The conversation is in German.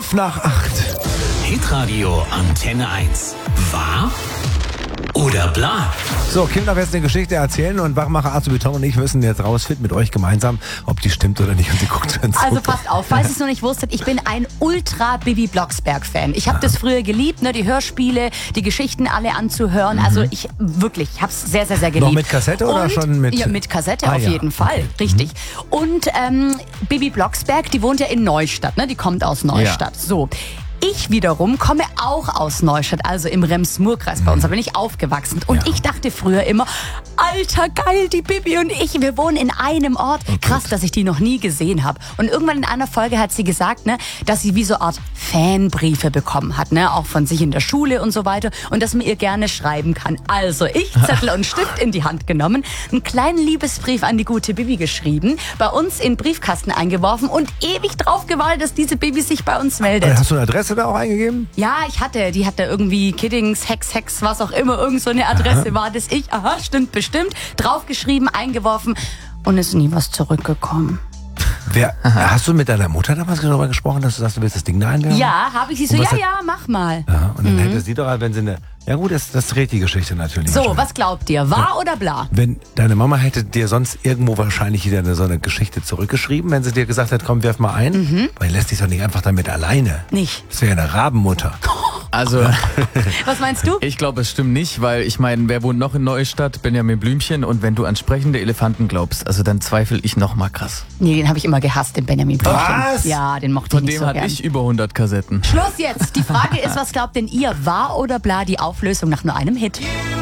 8:05. Hitradio Antenne 1. Wahr oder bla? So, Kim darf jetzt eine Geschichte erzählen und Wachmacher Arthur Beton und ich müssen jetzt rausfinden mit euch gemeinsam, ob die stimmt oder nicht. Und sie guckt dann so. Also passt auf, falls ihr es noch nicht wusstet, ich bin ein Ultra-Bibi Blocksberg-Fan. Ich habe das früher geliebt, ne, die Hörspiele, die Geschichten alle anzuhören. Also ich habe es sehr, sehr, sehr geliebt. Noch mit Kassette oder schon mit? Ja, mit Kassette auf ja. jeden Fall, Okay. richtig. Und Bibi Blocksberg, die wohnt ja in Neustadt, ne? Die kommt aus Neustadt. So. Ich wiederum komme auch aus Neustadt, also im Rems-Murr-Kreis bei uns. Da bin ich aufgewachsen. Und ich dachte früher immer, alter, geil, die Bibi und ich, wir wohnen in einem Ort. Krass, dass ich die noch nie gesehen habe. Und irgendwann in einer Folge hat sie gesagt, ne, dass sie wie so eine Art Fanbriefe bekommen hat, ne, auch von sich in der Schule und so weiter. Und dass man ihr gerne schreiben kann. Also ich, Zettel und Stift in die Hand genommen, einen kleinen Liebesbrief an die gute Bibi geschrieben, bei uns in den Briefkasten eingeworfen und ewig drauf gewartet, dass diese Bibi sich bei uns meldet. Hast du eine Adresse da auch eingegeben? Ja, die hatte irgendwie Kiddings, Hex, was auch immer, irgend so eine Adresse war das ich. Aha, stimmt bestimmt. Draufgeschrieben, eingeworfen und ist nie was zurückgekommen. Hast du mit deiner Mutter damals darüber gesprochen, dass du sagst, du willst das Ding da einwerfen? Ja, habe ich sie so, ja, mach mal. Ja, und dann hätte sie doch, wenn sie eine... Ja gut, das dreht die Geschichte natürlich. So, was glaubt ihr? Wahr oder bla? Wenn deine Mama hätte dir sonst irgendwo wahrscheinlich wieder so eine Geschichte zurückgeschrieben, wenn sie dir gesagt hat, komm, werf mal ein, weil lässt dich doch nicht einfach damit alleine. Nicht. Das wäre ja eine Rabenmutter. Also, Was meinst du? ich glaube, es stimmt nicht, weil ich meine, wer wohnt noch in Neustadt? Benjamin Blümchen. Und wenn du an sprechende Elefanten glaubst, also dann zweifle ich noch mal krass. Nee, den habe ich immer gehasst, den Benjamin Blümchen. Was? Ja, den mochte Von ich nicht dem so hatte gern. ich über 100 Kassetten. Schluss jetzt. Die Frage ist, was glaubt denn ihr? Wahr oder bla? Die Auflösung nach nur einem Hit.